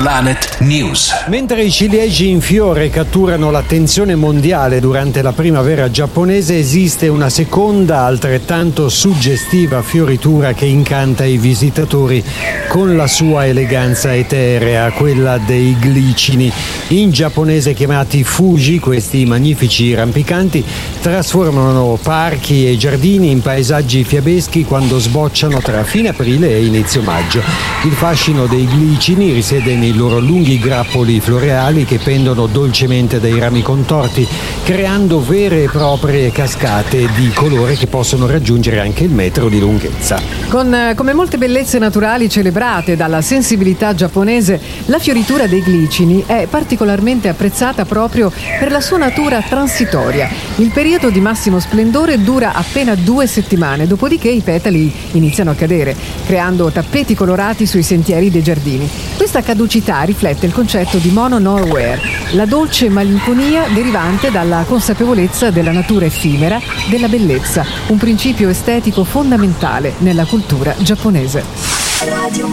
Planet News. Mentre i ciliegi in fiore catturano l'attenzione mondiale durante la primavera giapponese, esiste una seconda altrettanto suggestiva fioritura che incanta i visitatori con la sua eleganza eterea, quella dei glicini. In giapponese chiamati Fuji, questi magnifici rampicanti trasformano parchi e giardini in paesaggi fiabeschi quando sbocciano tra fine aprile e inizio maggio. Il fascino dei glicini risiede nei loro lunghi grappoli floreali che pendono dolcemente dai rami contorti, creando vere e proprie cascate di colore che possono raggiungere anche il metro di lunghezza. Come molte bellezze naturali celebrate dalla sensibilità giapponese, la fioritura dei glicini è particolarmente apprezzata proprio per la sua natura transitoria. Il periodo di massimo splendore dura appena 2 settimane, dopodiché i petali iniziano a cadere, creando tappeti colorati sui sentieri dei giardini. Questa caducità riflette il concetto di mono nowhere, la dolce malinconia derivante dalla consapevolezza della natura effimera, della bellezza, un principio estetico fondamentale nella cultura giapponese.